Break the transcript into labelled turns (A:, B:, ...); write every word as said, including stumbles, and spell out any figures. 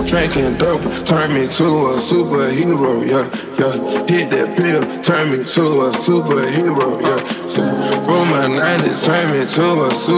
A: Drinking dope, turn me to a superhero, yeah, yeah. Hit that pill, turn me to a superhero, yeah. From my nineties, turn me to a superhero.